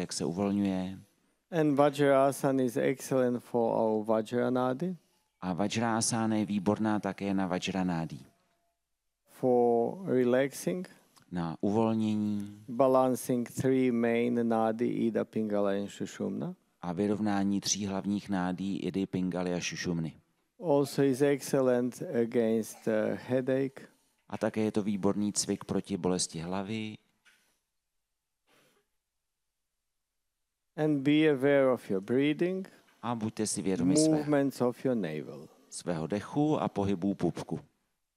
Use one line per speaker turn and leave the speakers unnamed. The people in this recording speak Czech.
jak se uvolňuje.
And Vajrasana is excellent for our Vajranadi.
A Vajrasana je výborná také na Vajranádi.
For relaxing,
Na uvolnění
balancing three main nadi, Ida, Pingala and Shushumna.
a vyrovnání 3 hlavních nádí Idy, Pingaly a Šušumny.
Also is excellent against headache.
A také je to výborný cvik proti bolesti hlavy.
And be aware of your breathing,
A buďte si vědomi
movements of your navel.
svého dechu a pohybů pupku.